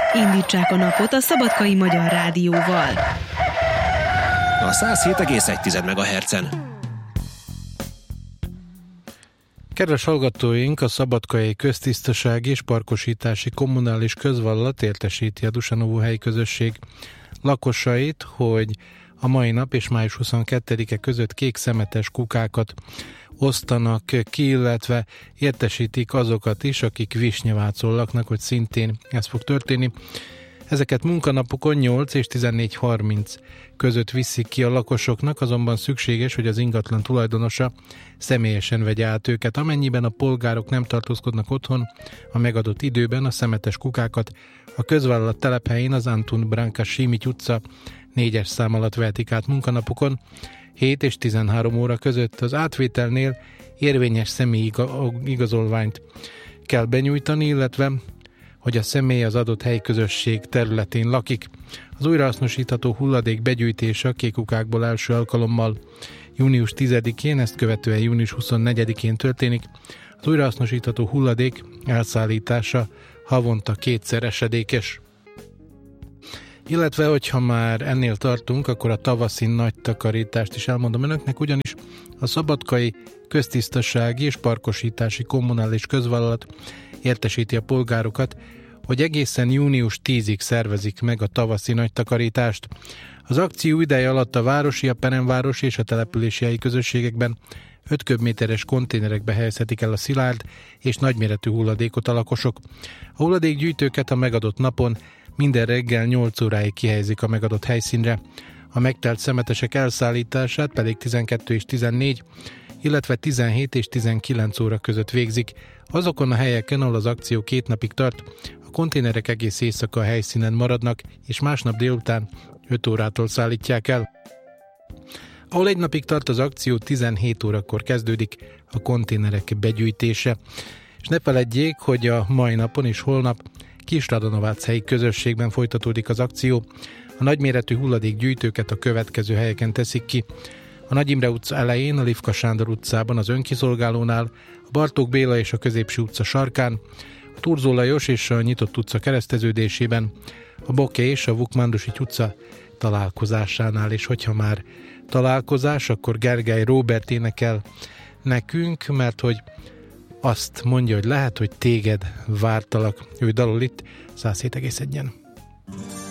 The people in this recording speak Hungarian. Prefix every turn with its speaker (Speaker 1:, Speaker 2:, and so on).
Speaker 1: Indítsák a napot a Szabadkai Magyar Rádióval.
Speaker 2: A 107,1 MHz-en.
Speaker 3: Kedves hallgatóink, a Szabadkai Köztisztasági és Parkosítási Kommunális Közvállalat értesíti a Dusanovó helyi közösség lakosait, hogy a mai nap és május 22-e között kék szemetes kukákat osztanak ki, illetve értesítik azokat is, akik Visnyevácon laknak, hogy szintén ez fog történni. Ezeket munkanapokon 8 és 14:30 között viszik ki a lakosoknak, azonban szükséges, hogy az ingatlan tulajdonosa személyesen vegye át őket. Amennyiben a polgárok nem tartózkodnak otthon a megadott időben, a szemetes kukákat a közvállalat telephelyén az Antun Branka Simity utca 4-es szám alatt vehetik át munkanapokon 7 és 13 óra között. Az átvételnél érvényes személyi igazolványt kell benyújtani, illetve hogy a személy az adott helyközösség területén lakik. Az újrahasznosítható hulladék begyűjtése a kék kukákból első alkalommal június 10-én, ezt követően június 24-én történik. Az újrahasznosítható hulladék elszállítása havonta 2-szer esedékes. Illetve, hogyha már ennél tartunk, akkor a tavaszi nagy takarítást is elmondom önöknek, ugyanis a Szabadkai Köztisztasági és Parkosítási Kommunális Közvállalat értesíti a polgárokat, hogy egészen június 10-ig szervezik meg a tavaszi nagy takarítást. Az akció ideje alatt a városi, a peremvárosi és a települési helyi közösségekben 5 köbméteres konténerekbe helyezhetik el a szilárd és nagyméretű hulladékot a lakosok. A hulladékgyűjtőket a megadott napon minden reggel 8 óráig kihelyezik a megadott helyszínre. A megtelt szemetesek elszállítását pedig 12 és 14, illetve 17 és 19 óra között végzik. Azokon a helyeken, ahol az akció 2 napig tart, a konténerek egész éjszaka a helyszínen maradnak, és másnap délután 5 órától szállítják el. Ahol 1 napig tart az akció, 17 órakor kezdődik a konténerek begyűjtése. És ne feledjék, hogy a mai napon és holnap Kisradanovac helyi közösségben folytatódik az akció. A nagyméretű hulladékgyűjtőket a következő helyeken teszik ki. A Nagy Imre utca elején, a Lifka Sándor utcában, az önkiszolgálónál, a Bartók Béla és a Középső utca sarkán, a Turzó Lajos és a Nyitott utca kereszteződésében, a Boké és a Vuk-Mandusich utca találkozásánál, és hogyha már találkozás, akkor Gergely Róbert énekel nekünk, mert hogy azt mondja, hogy lehet, hogy téged vártalak. Ő dalol itt 107,1-en.